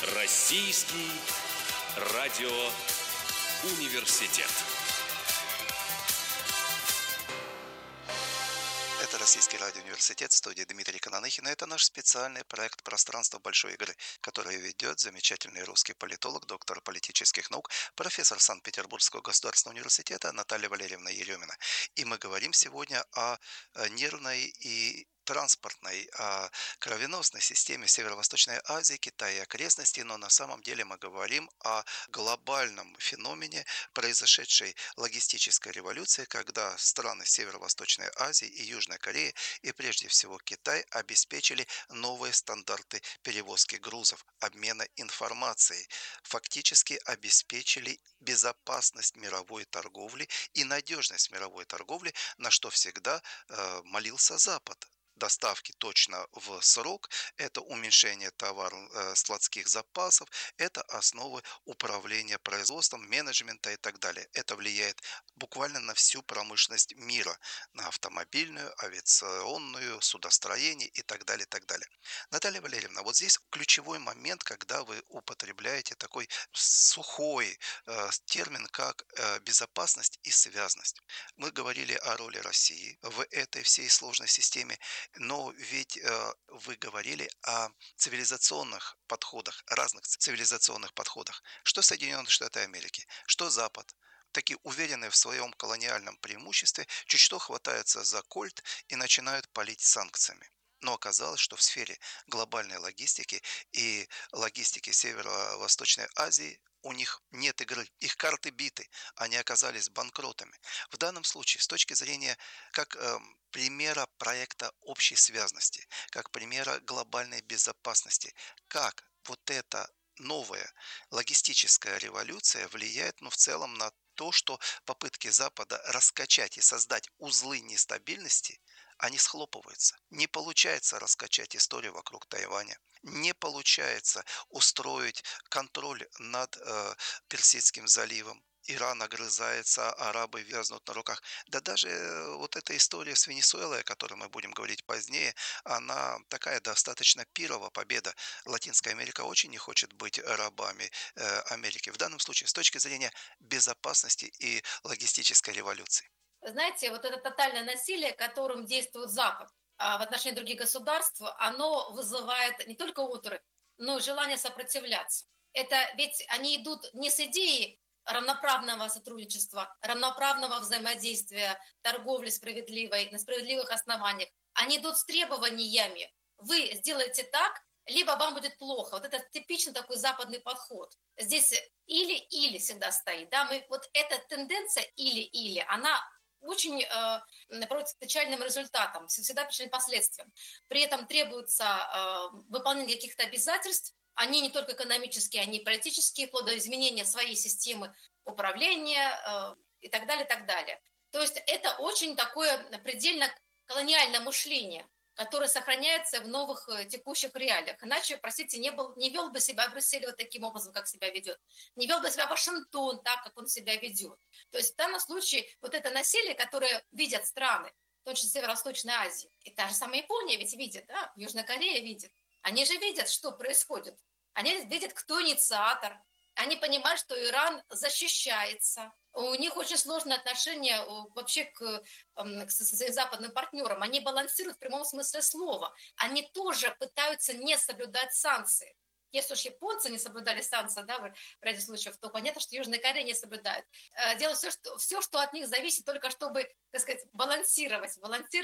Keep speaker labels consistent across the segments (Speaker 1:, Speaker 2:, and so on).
Speaker 1: Российский радиоуниверситет.
Speaker 2: Это Российский радиоуниверситет, в студии Дмитрий Кананыхин. И это наш специальный проект «Пространство большой игры», который ведет замечательный русский политолог, доктор политических наук, профессор Санкт-Петербургского государственного университета Наталья Валерьевна Еремина. И мы говорим сегодня о нервной и транспортной, о кровеносной системе Северо-Восточной Азии, Китая и окрестностей, но на самом деле мы говорим о глобальном феномене произошедшей логистической революции, когда страны Северо-Восточной Азии и Южной Кореи, и прежде всего Китай, обеспечили новые стандарты перевозки грузов, обмена информацией, фактически обеспечили безопасность мировой торговли и надежность мировой торговли, на что всегда молился Запад. Доставки точно в срок, это уменьшение складских запасов, это основы управления производством, менеджмента и так далее. Это влияет буквально на всю промышленность мира, на автомобильную, авиационную, судостроение и так далее, и так далее. Наталья Валерьевна, вот здесь ключевой момент, когда вы употребляете такой сухой термин, как безопасность и связность. Мы говорили о роли России в этой всей сложной системе, но ведь вы говорили о цивилизационных подходах, разных цивилизационных подходах. Что Соединенные Штаты Америки, что Запад. Такие уверенные в своем колониальном преимуществе, чуть что хватаются за кольт и начинают палить санкциями. Но оказалось, что в сфере глобальной логистики и логистики Северо-Восточной Азии у них нет игры, их карты биты, они оказались банкротами. В данном случае, с точки зрения как примера проекта общей связности, как примера глобальной безопасности, как вот эта новая логистическая революция влияет, в целом на то, что попытки Запада раскачать и создать узлы нестабильности, они схлопываются. Не получается раскачать историю вокруг Тайваня. Не получается устроить контроль над Персидским заливом. Иран огрызается, арабы вязнут на руках. Да даже вот эта история с Венесуэлой, о которой мы будем говорить позднее, она такая достаточно пирова победа. Латинская Америка очень не хочет быть рабами Америки. В данном случае, с точки зрения безопасности и логистической революции.
Speaker 3: Знаете, вот это тотальное насилие, которым действует Запад в отношении других государств, оно вызывает не только оторопь, но и желание сопротивляться. Это ведь они идут не с идеей равноправного сотрудничества, равноправного взаимодействия, торговли справедливой, на справедливых основаниях. Они идут с требованиями. Вы сделаете так, либо вам будет плохо. Вот это типичный такой западный подход. Здесь или-или всегда стоит. Да? Вот эта тенденция или-или, она очень приводит к печальным результатам, всегда печальным последствиям. При этом требуется выполнение каких-то обязательств, они не только экономические, они и политические, вплоть до изменения своей системы управления и так далее, и так далее. То есть это очень такое предельно колониальное мышление, которое сохраняется в новых текущих реалиях. Иначе, простите, не вел бы себя Брюссель вот таким образом, как себя ведет. Не вел бы себя Вашингтон так, как он себя ведет. То есть в данном случае вот это насилие, которое видят страны, в том числе Северо-Восточной Азии, и та же самая Япония ведь видит, да, Южная Корея видит. Они же видят, что происходит. Они видят, кто инициатор. Они понимают, что Иран защищается. У них очень сложные отношения вообще к своим западным партнерам. Они балансируют в прямом смысле слова. Они тоже пытаются не соблюдать санкции. Если уж японцы не соблюдали санкции, да, в ряде случаев, то понятно, что Южная Корея не соблюдает. Делать все, что от них зависит, только чтобы, так сказать, балансировать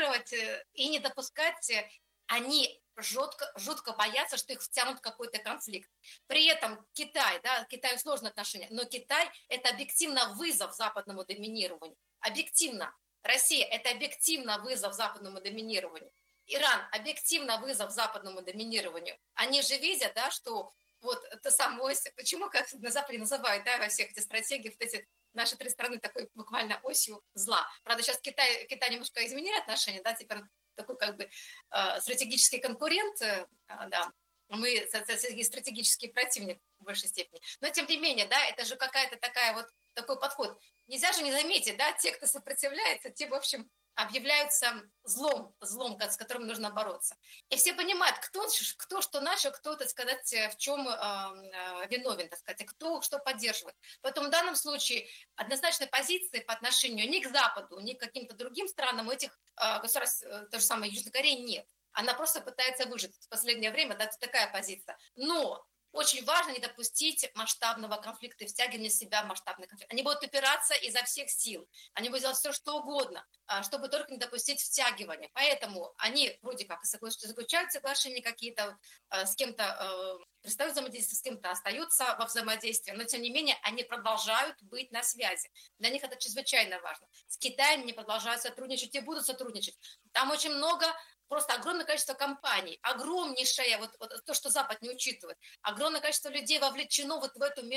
Speaker 3: и не допускать. Они жутко боятся, что их втянут в какой-то конфликт. При этом Китай, да, Китаю сложные отношения, но Китай – это объективно вызов западному доминированию. Объективно. Россия – это объективно вызов западному доминированию. Иран – объективно вызов западному доминированию. Они же видят, да, что вот это самое, почему, как на Западе называют, да, во всех этих стратегиях, вот эти наши три страны такой буквально осью зла. Правда, сейчас Китай немножко изменили отношения, да, теперь такой как бы стратегический конкурент, да, мы стратегический противник в большей степени. Но тем не менее, да, это же какая-то такая вот такой подход. Нельзя же не заметить, да, те, кто сопротивляется, те, в общем, объявляются злом, с которым нужно бороться. И все понимают, кто что начал, кто, так сказать, в чем виновен, так сказать, и кто что поддерживает. Поэтому в данном случае однозначной позиции по отношению ни к Западу, ни к каким-то другим странам этих государств, то же самое Южной Кореи, нет. Она просто пытается выжить. В последнее время такая позиция. Но очень важно не допустить масштабного конфликта и втягивания себя в масштабный конфликт. Они будут упираться изо всех сил. Они будут делать все, что угодно, чтобы только не допустить втягивания. Поэтому они вроде как заключают соглашения какие-то с кем-то, перестают взаимодействовать, с кем-то остаются во взаимодействии, но тем не менее они продолжают быть на связи. Для них это чрезвычайно важно. С Китаем они продолжают сотрудничать и будут сотрудничать. Там очень много, просто огромное количество компаний, огромнейшее, вот то, что Запад не учитывает, огромное количество людей вовлечено вот в эту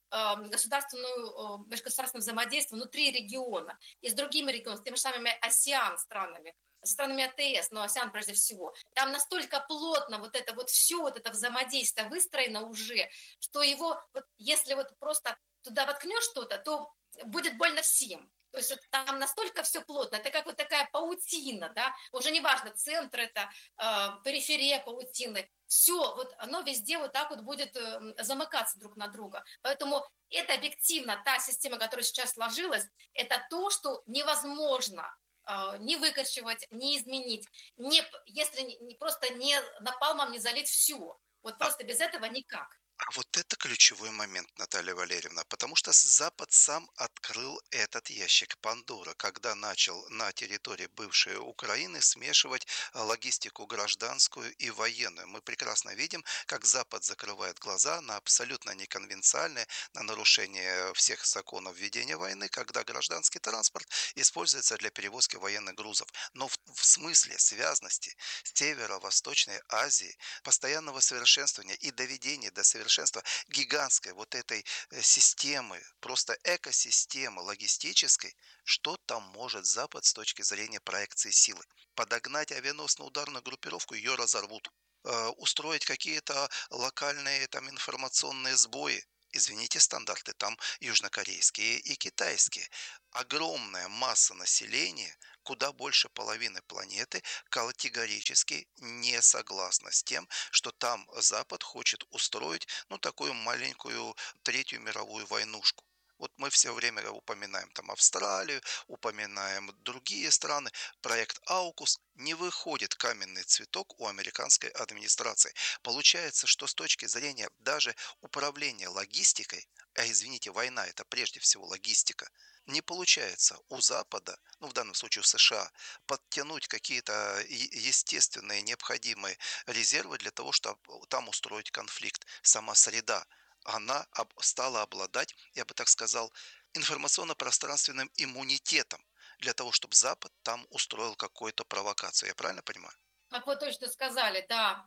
Speaker 3: межгосударственное взаимодействие внутри региона и с другими регионами, с теми же самыми АСЕАН странами, со странами АТС, но АСЕАН прежде всего. Там настолько плотно все вот это взаимодействие выстроено уже, что его, вот, если вот просто туда воткнешь что-то, то будет больно всем. То есть там настолько все плотно, это как вот такая паутина, да, уже не важно, центр это, периферия паутины, все, вот оно везде вот так вот будет замыкаться друг на друга. Поэтому это объективно та система, которая сейчас сложилась, это то, что невозможно не выкорчевать, не изменить, если просто не напалмом не залить все. Вот
Speaker 2: А
Speaker 3: просто без этого никак.
Speaker 2: А вот это ключевой момент, Наталья Валерьевна, потому что Запад сам открыл этот ящик Пандоры, когда начал на территории бывшей Украины смешивать логистику гражданскую и военную. Мы прекрасно видим, как Запад закрывает глаза на абсолютно неконвенциальное, на нарушение всех законов ведения войны, когда гражданский транспорт используется для перевозки военных грузов. Но в смысле связности Северо-Восточной Азии, постоянного совершенствования и доведения до совершенства гигантской вот этой системы, просто экосистемы логистической, что там может Запад с точки зрения проекции силы? Подогнать авианосную ударную группировку, ее разорвут. Устроить какие-то локальные там информационные сбои. Извините, стандарты там южнокорейские и китайские. Огромная масса населения, куда больше половины планеты, категорически не согласна с тем, что там Запад хочет устроить, ну, такую маленькую Третью мировую войнушку. Вот мы все время упоминаем там Австралию, упоминаем другие страны. Проект «Аукус» не выходит каменный цветок у американской администрации. Получается, что с точки зрения даже управления логистикой, а извините, война это прежде всего логистика, не получается у Запада, ну в данном случае у США, подтянуть какие-то естественные необходимые резервы для того, чтобы там устроить конфликт. Сама среда, она стала обладать, я бы так сказал, информационно-пространственным иммунитетом для того, чтобы Запад там устроил какую-то провокацию. Я правильно понимаю?
Speaker 3: Как вы точно сказали, да,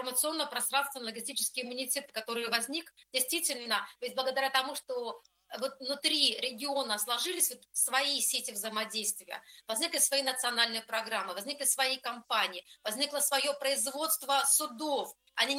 Speaker 3: информационно-пространственно-логистический иммунитет, который возник, действительно, ведь благодаря тому, что вот внутри региона сложились вот свои сети взаимодействия, возникли свои национальные программы, возникли свои компании, возникло свое производство судов.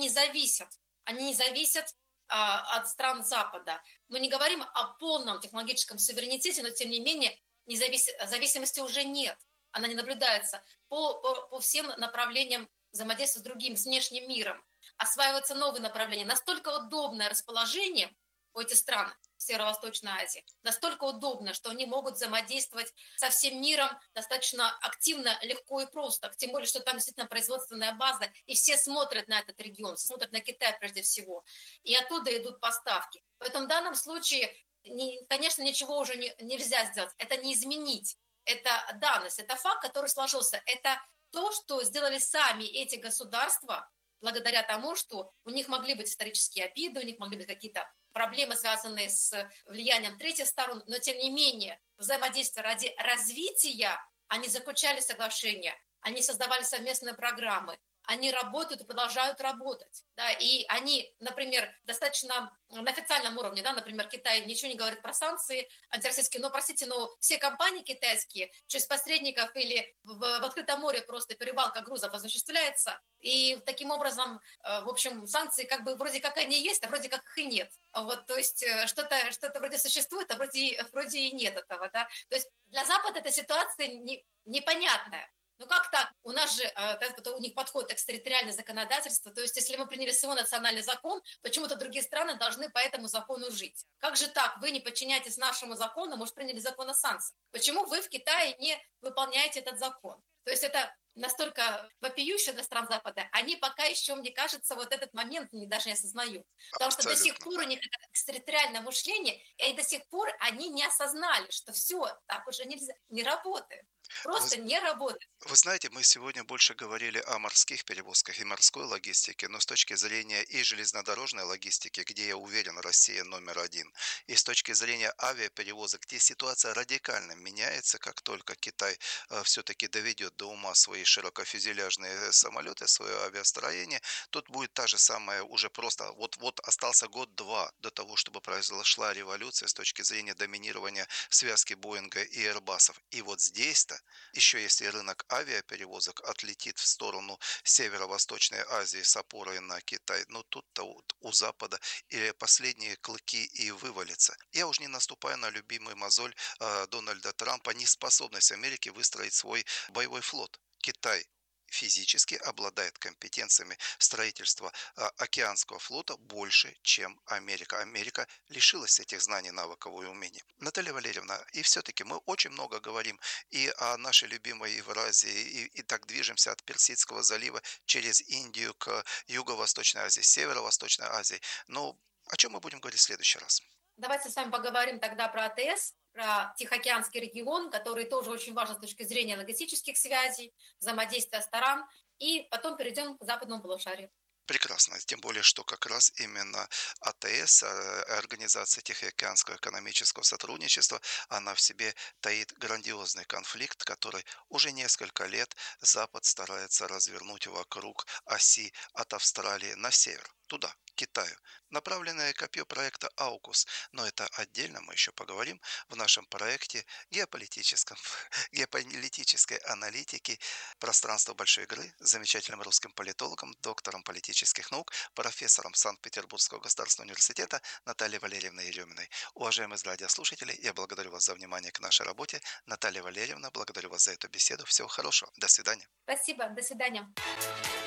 Speaker 3: Они не зависят от стран Запада. Мы не говорим о полном технологическом суверенитете, но тем не менее зависимости уже нет. Она не наблюдается по всем направлениям взаимодействия с другим, с внешним миром. Осваиваются новые направления. Настолько удобное расположение у этих стран в Северо-Восточной Азии, настолько удобно, что они могут взаимодействовать со всем миром достаточно активно, легко и просто. Тем более, что там действительно производственная база, и все смотрят на этот регион, смотрят на Китай прежде всего. И оттуда идут поставки. Поэтому в данном случае, конечно, ничего уже нельзя сделать. Это не изменить. Это данность, это факт, который сложился. Это то, что сделали сами эти государства, благодаря тому, что у них могли быть исторические обиды, у них могли быть какие-то проблемы, связанные с влиянием третьих сторон, но тем не менее взаимодействие ради развития, они заключали соглашения, они создавали совместные программы, они работают и продолжают работать. Да, и они, например, достаточно на официальном уровне, да, например, Китай ничего не говорит про санкции антироссийские, но, простите, но все компании китайские через посредников или в открытом море просто перевалка грузов осуществляется, и таким образом, в общем, санкции как бы вроде как они есть, а вроде как их и нет. Вот, то есть что-то вроде существует, а вроде и нет этого, да. То есть для Запада эта ситуация непонятная. Ну как так? У нас же у них подход экстерриториальное законодательство. То есть если мы приняли свой национальный закон, почему-то другие страны должны по этому закону жить. Как же так? Вы не подчиняетесь нашему закону, может, приняли закон о санкциях. Почему вы в Китае не выполняете этот закон? То есть это настолько вопиюще для стран Запада, они пока еще, мне кажется, вот этот момент даже не осознают. Потому что до сих
Speaker 2: Абсолютно.
Speaker 3: пор у них это экстерриториальное мышление, и до сих пор они не осознали, что все, так уже нельзя, не работает.
Speaker 2: Вы,
Speaker 3: Просто не работает.
Speaker 2: Вы знаете, мы сегодня больше говорили о морских перевозках и морской логистике, но с точки зрения и железнодорожной логистики, где, я уверен, Россия номер один, и с точки зрения авиаперевозок, где ситуация радикально меняется, как только Китай все-таки доведет до ума свои широкофюзеляжные самолеты, свое авиастроение, тут будет та же самая уже просто, вот остался год-два до того, чтобы произошла революция с точки зрения доминирования связки Боинга и Airbus'ов. И вот здесь-то еще если рынок авиаперевозок отлетит в сторону Северо-Восточной Азии с опорой на Китай, ну тут-то у Запада или последние клыки и вывалятся. Я уж не наступаю на любимый мозоль Дональда Трампа, неспособность Америки выстроить свой боевой флот. Китай физически обладает компетенциями строительства океанского флота больше, чем Америка. Америка лишилась этих знаний, навыков и умений. Наталья Валерьевна, и все-таки мы очень много говорим и о нашей любимой Евразии, и так движемся от Персидского залива через Индию к Юго-Восточной Азии, Северо-Восточной Азии. Но о чем мы будем говорить в следующий раз?
Speaker 3: Давайте с вами поговорим тогда про АТС, про Тихоокеанский регион, который тоже очень важен с точки зрения логистических связей, взаимодействия сторон, и потом перейдем к западному полушарию.
Speaker 2: Прекрасно, тем более, что как раз именно АТС, Организация Тихоокеанского экономического сотрудничества, она в себе таит грандиозный конфликт, который уже несколько лет Запад старается развернуть вокруг оси от Австралии на север, туда, к Китаю. Направленное копье проекта «Аукус», но это отдельно мы еще поговорим в нашем проекте геополитическом, геополитической аналитики пространство большой игры с замечательным русским политологом, доктором политических наук, профессором Санкт-Петербургского государственного университета Натальей Валерьевной Ереминой. Уважаемые радиослушатели, я благодарю вас за внимание к нашей работе. Наталья Валерьевна, благодарю вас за эту беседу. Всего хорошего. До свидания.
Speaker 3: Спасибо, до свидания.